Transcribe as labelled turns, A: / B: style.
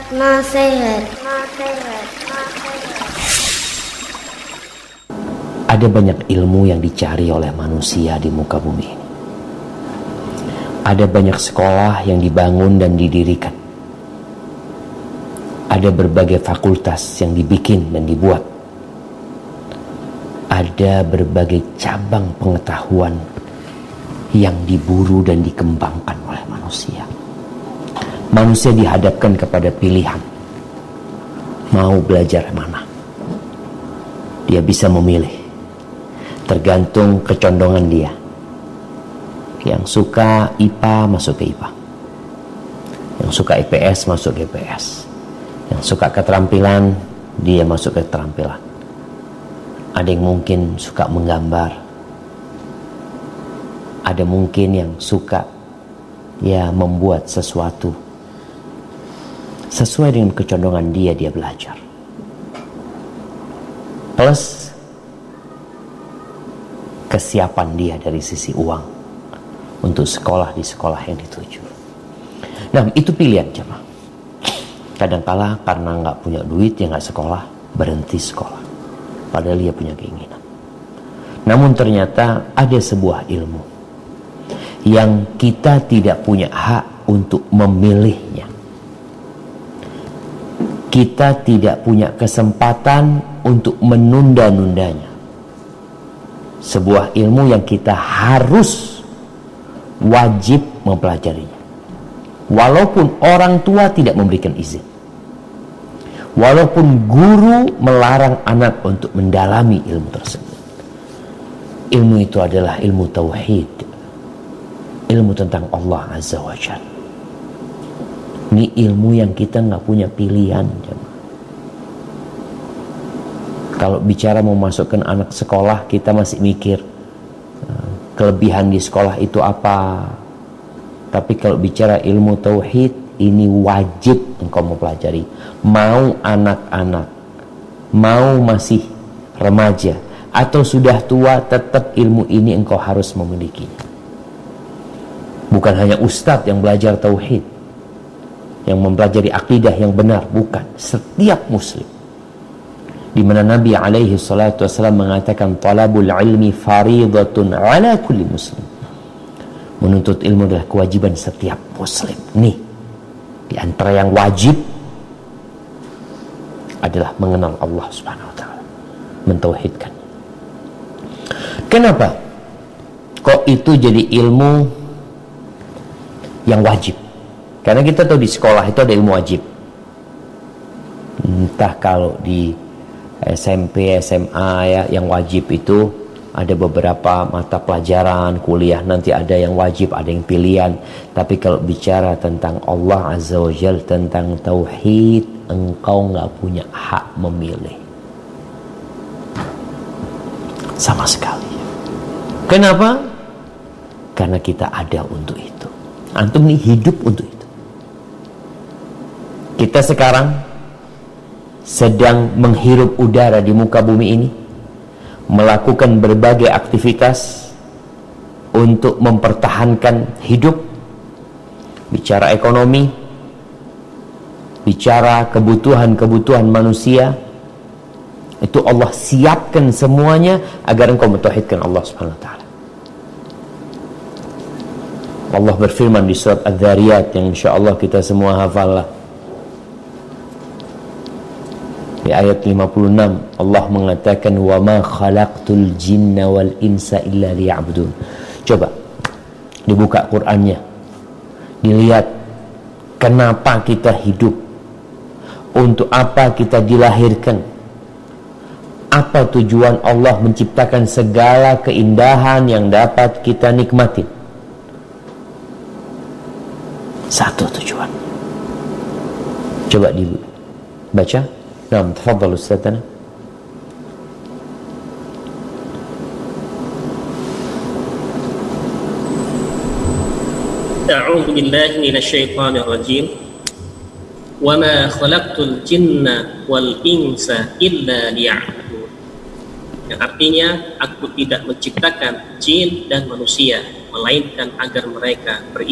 A: Nasihat.
B: Ada banyak ilmu yang dicari oleh manusia di muka bumi ini. Ada banyak sekolah yang dibangun dan didirikan. Ada berbagai fakultas yang dibikin dan dibuat. Ada berbagai cabang pengetahuan yang diburu dan dikembangkan oleh manusia. Manusia dihadapkan kepada pilihan. Mau belajar mana? Dia bisa memilih. Tergantung kecondongan dia. Yang suka IPA masuk ke IPA. Yang suka IPS masuk ke IPS. Yang suka keterampilan, dia masuk ke keterampilan. Ada yang mungkin suka menggambar. Ada mungkin yang suka membuat sesuatu. Sesuai dengan kecondongan dia belajar. Plus kesiapan dia dari sisi uang untuk sekolah di sekolah yang dituju. Nah, itu pilihan jemaah. Kadangkala karena nggak punya duit, dia nggak sekolah, berhenti sekolah. Padahal dia punya keinginan. Namun ternyata ada sebuah ilmu yang kita tidak punya hak untuk memilihnya. Kita tidak punya kesempatan untuk menunda-nundanya. Sebuah ilmu yang kita harus wajib mempelajarinya. Walaupun orang tua tidak memberikan izin. Walaupun guru melarang anak untuk mendalami ilmu tersebut. Ilmu itu adalah ilmu tauhid. Ilmu tentang Allah Azza wa Jalla. Ini ilmu yang kita nggak punya pilihan. Kalau bicara mau masukkan anak sekolah, kita masih mikir kelebihan di sekolah itu apa. Tapi kalau bicara ilmu tauhid, ini wajib engkau mempelajari. Mau anak-anak, mau masih remaja, atau sudah tua, tetap ilmu ini engkau harus memilikinya. Bukan hanya ustadz yang belajar tauhid, yang mempelajari akidah yang benar, bukan. Setiap muslim. Di mana Nabi alaihi salatu wasallam mengatakan talabul ilmi faridatun ala kulli muslim. Menuntut ilmu adalah kewajiban setiap muslim. Nih, di antara yang wajib adalah mengenal Allah Subhanahu wa taala, mentauhidkan. Kenapa kok itu jadi ilmu yang wajib? Karena kita tahu di sekolah itu ada ilmu wajib. Entah kalau di SMP, SMA yang wajib itu ada beberapa mata pelajaran, kuliah nanti ada yang wajib, ada yang pilihan. Tapi kalau bicara tentang Allah Azza wa Jalla, tentang tauhid, engkau nggak punya hak memilih sama sekali. Kenapa? Karena kita ada untuk itu. Antum nih hidup untuk itu. Kita sekarang sedang menghirup udara di muka bumi ini, melakukan berbagai aktivitas untuk mempertahankan hidup, bicara ekonomi, bicara kebutuhan-kebutuhan manusia. Itu Allah siapkan semuanya agar engkau mentauhidkan Allah Subhanahu wa taala. Allah berfirman di surat Adz-Dzariyat yang insyaallah kita semua hafal lah. Di ayat 56 Allah mengatakan wa ma khalaqtul jinna wal insa illa liya'budun. Coba dibuka Qur'annya, dilihat kenapa kita hidup, untuk apa kita dilahirkan, apa tujuan Allah menciptakan segala keindahan yang dapat kita nikmati. Satu tujuan. Coba dibaca. Naam, tafadhal ustazana.
C: A'udzu billahi minasy syaithanir rajim. Wa ma khalaqtul jinna wal insa illa liya'budun. Yang artinya, aku tidak menciptakan jin dan manusia melainkan agar mereka beribadah.